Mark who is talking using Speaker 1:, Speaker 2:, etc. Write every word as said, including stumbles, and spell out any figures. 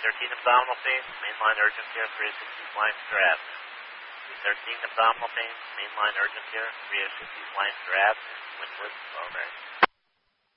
Speaker 1: thirteen abdominal pain, mainline urgent care, three oh six East Lancaster Avenue. three thirteen abdominal pain, mainline urgent care, three oh six East Lancaster Avenue, Wynwood, Lower.